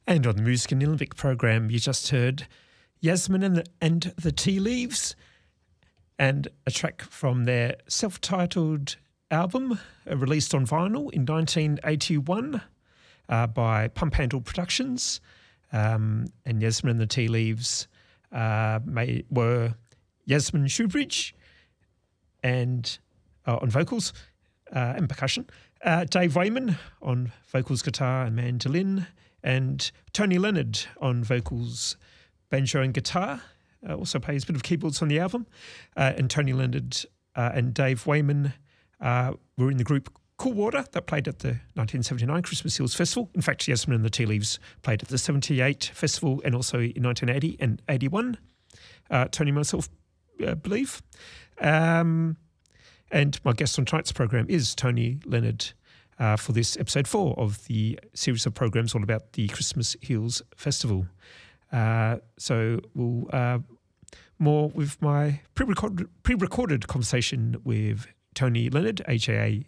And on the Music and Nillumbik program, you just heard Yasmin and the Tea Leaves, and a track from their self-titled album released on vinyl in 1981 by Pump Handle Productions. And Yasmin and the Tea Leaves were Yasmin Shoebridge and on vocals and percussion, Dave Wayman on vocals, guitar and mandolin, and Tony Leonard on vocals, banjo and guitar. Also plays a bit of keyboards on the album. And Tony Leonard and Dave Wayman were in the group Cool Water that played at the 1979 Christmas Hills Festival. In fact, Yasmin and the Tea Leaves played at the 78 festival and also in 1980 and 81. Tony and myself believe. And my guest on tonight's program is Tony Leonard for this episode 4 of the series of programs all about the Christmas Hills Festival. So we'll more with my pre-recorded conversation with Tony Leonard, aka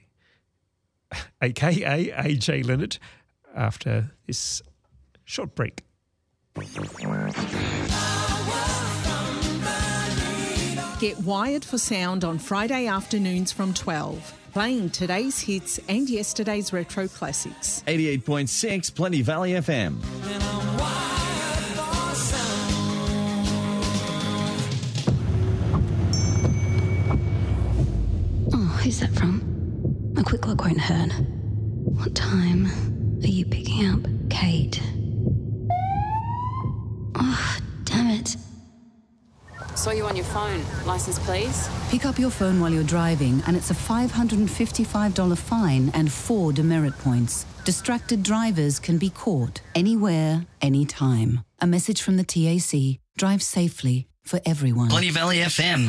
AJ Leonard, after this short break. Get wired for sound on Friday afternoons from 12, playing today's hits and yesterday's retro classics. 88.6 Plenty Valley FM. Oh, who's that from? A quick look won't hurt. What time are you picking up, Kate? Oh, damn it. Saw you on your phone. License, please. Pick up your phone while you're driving, and it's a $555 fine and 4 demerit points. Distracted drivers can be caught anywhere, anytime. A message from the TAC. Drive safely for everyone. Plenty Valley FM.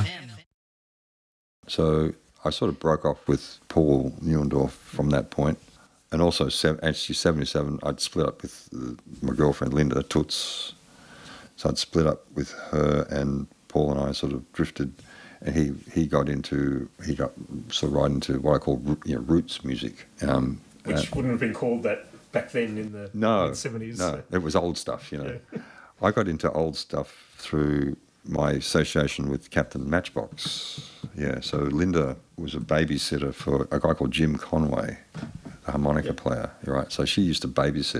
So I sort of broke off with Paul Neuendorf from that point. And also, actually, 77, I'd split up with my girlfriend, Linda Toots. So I'd split up with her, and Paul and I sort of drifted, and he got sort of right into what I call roots music. Which wouldn't have been called that back then in the 70s. No, it was old stuff, Yeah. I got into old stuff through my association with Captain Matchbox. Yeah, so Linda was a babysitter for a guy called Jim Conway, a harmonica player, right? So she used to babysit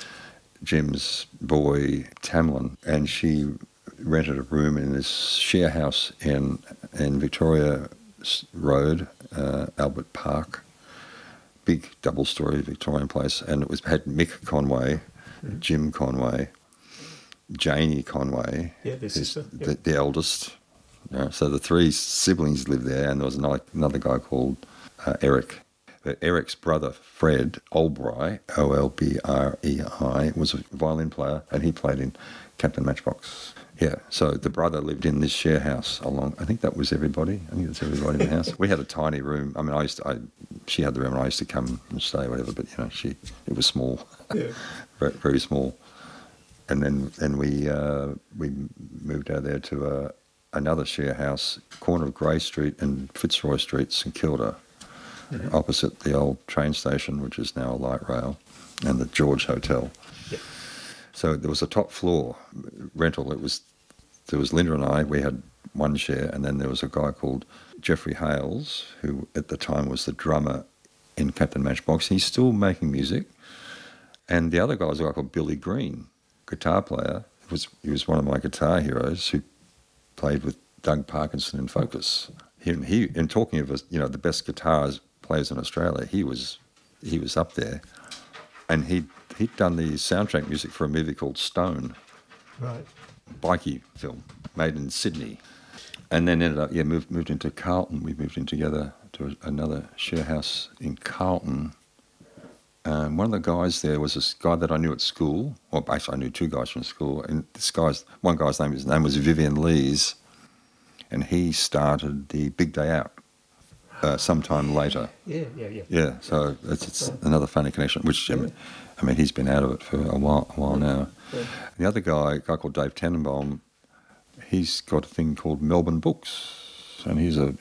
Jim's boy, Tamlin, and she rented a room in this share house in Victoria Road, Albert Park, big double-storey Victorian place, and it had Mick Conway, Jim Conway, Janie Conway, their sister, the eldest. So the 3 siblings lived there, and there was another guy called Eric. But Eric's brother, Fred Olbrey, Olbrei, was a violin player, and he played in Captain Matchbox. Yeah, so the brother lived in this share house I think that was everybody. I think that's everybody in the house. We had a tiny room. I mean, she had the room, and I used to come and stay, whatever. But it was small, very, very small. And then we moved out there to another share house, corner of Grey Street and Fitzroy Street, St Kilda, opposite the old train station, which is now a light rail, and the George Hotel. Yep. So there was a top floor rental. There was Linda and I. We had one share, and then there was a guy called Jeffrey Hales, who at the time was the drummer in Captain Matchbox. He's still making music. And the other guy was a guy called Billy Green, guitar player. He was one of my guitar heroes who played with Doug Parkinson in Focus. He in talking of the best guitar players in Australia, he was up there, and he'd done the soundtrack music for a movie called Stone, right? Bikie film made in Sydney, and then ended up moved into Carlton. We moved in together to another share house in Carlton. One of the guys there was this guy that I knew at school. Well, actually, I knew 2 guys from school, and one guy's name was Vivian Lees, and he started the Big Day Out sometime later. Yeah. So it's another funny connection. Which he's been out of it for a while now. Yeah. The other guy, a guy called Dave Tannenbaum, he's got a thing called Melbourne Books, and he's a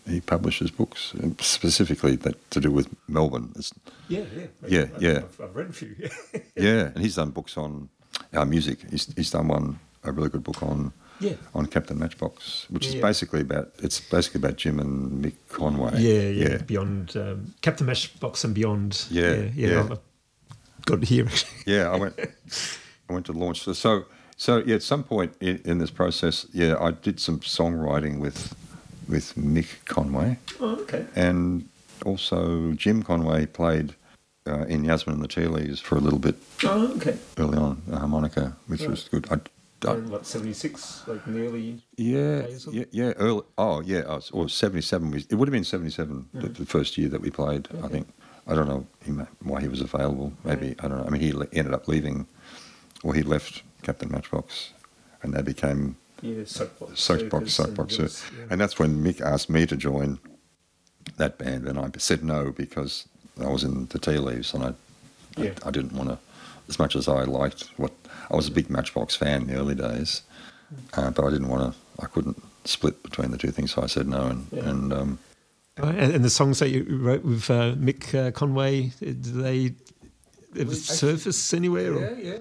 he publishes books, specifically that to do with Melbourne. Yeah. I've read a few. Yeah, and he's done books on our music. He's done a really good book on Captain Matchbox, which is basically about Jim and Mick Conway. Yeah. Beyond Captain Matchbox and Beyond. Yeah. I've got it here. Yeah, I went to launch. So at some point in this process, I did some songwriting with Mick Conway. Oh, okay. And also Jim Conway played in Yasmin and the Tea Leaves for a little bit. Oh, okay. Early on, the harmonica, which was good. Like 76, like in the early days? Early. Oh, yeah, or 77. It would have been 77, the first year that we played, I think. I don't know why he was available. Maybe, I don't know. I mean, he ended up leaving, or he left Captain Matchbox, and they became Soapbox. And that's when Mick asked me to join that band, and I said no because I was in the Tea Leaves, and I didn't want to, as much as I liked I was a big Matchbox fan in the early days, but I couldn't split between the two things, so I said no. And the songs that you wrote with Mick Conway, did they surface anywhere? Yeah.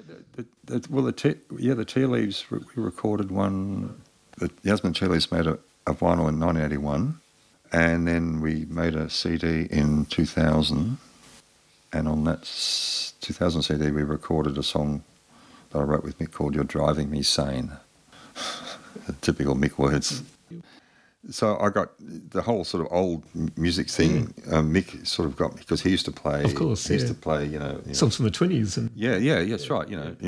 The Tea Leaves, we recorded one. The Yasmin Tea Leaves made a vinyl in 1981, and then we made a CD in 2000, and on that 2000 CD we recorded a song that I wrote with Mick called "You're Driving Me Sane." Typical Mick words. So I got the whole sort of old music thing. Mick sort of got me because he used to play. Of course, he used to play. Songs from the 20s and that's right.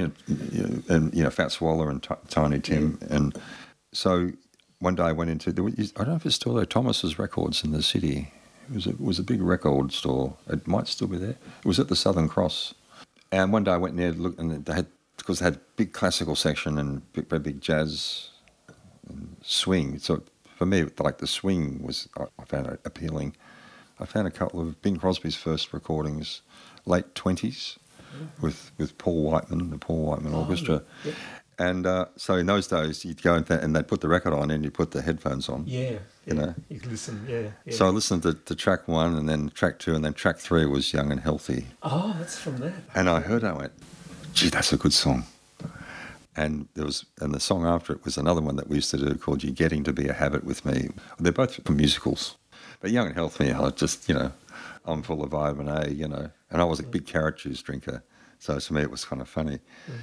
And Fats Waller and Tiny Tim, and so one day I went into I don't know if it's still there. Thomas's Records in the city. It was a big record store. It might still be there. It was at the Southern Cross, and one day I went in there to look, and they had big classical section and big jazz and swing. So for me, like the swing was, I found it appealing. I found a couple of Bing Crosby's first recordings, late 20s, with Paul Whiteman, the Paul Whiteman Orchestra. Yeah. And so in those days, you'd go and they'd put the record on and you'd put the headphones on. Yeah. You know? You could listen, yeah. So I listened to track 1 and then track 2 and then track 3 was Young and Healthy. Oh, that's from that. And I heard that, I went, gee, that's a good song. And the song after it was another one that we used to do called "You're Getting to Be a Habit with Me." They're both from musicals, but Young and Healthy, I just, I'm full of vitamin A, and I was a big carrot juice drinker, so to me it was kind of funny.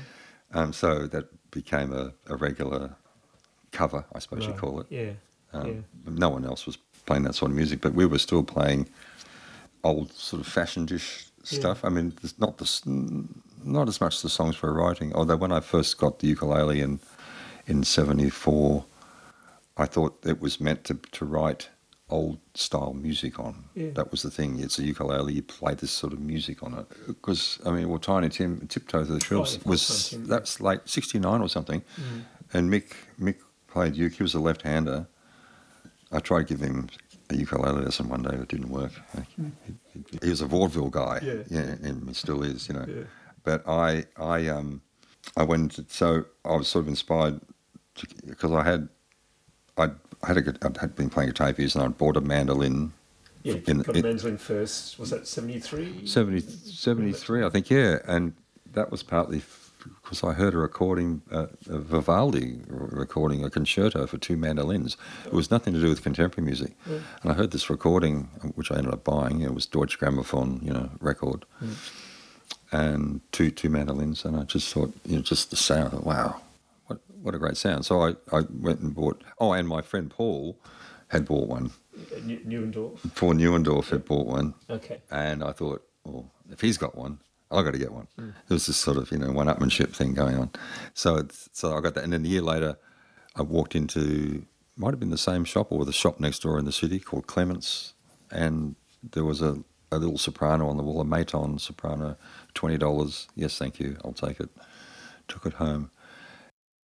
So that became a regular cover, I suppose you call it. Yeah. No one else was playing that sort of music, but we were still playing old sort of fashion dish stuff. I mean, there's not as much the songs we're writing, although when I first got the ukulele in 74, I thought it was meant to write old style music on. Yeah. That was the thing. It's a ukulele, you play this sort of music on it. Because, Tiny Tim, Tiptoe Through the Tulips, that's like 69 or something. Mm. And Mick played uke, he was a left-hander. I tried to give him a ukulele lesson one day, but it didn't work. He was a vaudeville guy, and he still is, Yeah. But I went. So I was sort of inspired because I had been playing guitar for years, and I'd bought a mandolin. Yeah, you got a mandolin first. Was that 73? 73, I think. Yeah, and that was partly because I heard a recording, a Vivaldi recording, a concerto for 2 mandolins. It was nothing to do with contemporary music, and I heard this recording, which I ended up buying. It was Deutsche Grammophon, record. Mm. And two mandolins, and I just thought, just the sound, wow, what a great sound. So I went and bought, and my friend Paul had bought one. Neuendorf? Paul Neuendorf had bought one. Okay. And I thought, if he's got one, I've got to get one. Mm. There was this sort of, one-upmanship thing going on. So I got that, and then a year later, I walked into, might have been the same shop or the shop next door in the city called Clements, and there was a little soprano on the wall, a Maton soprano, $20. Yes, thank you, I'll take it. Took it home.